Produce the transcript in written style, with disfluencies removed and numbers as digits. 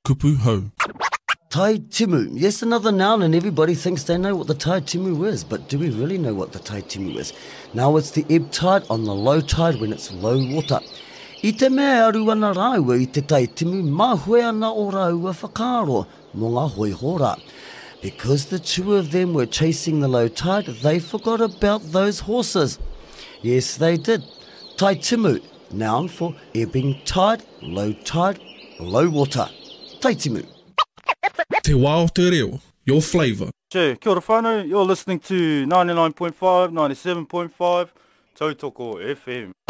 kupu hau. Tai timu. Yes, another noun, and everybody thinks they know what the tai timu is, but do we really know what the tai timu is? Now it's the ebb tide on the low tide when it's low water. I te mea aru ana rāua I te tai timu, mā hoi ana o rāua whakaro, mō ngā hoi hora. Because the two of them were chasing the low tide, they forgot about those horses. Yes, they did. Tai timu, noun for ebbing tide, low water. Tai timu. Te wā o te reo, your flavour. Kia ora whānau, you're listening to 99.5, 97.5, Tautoko FM.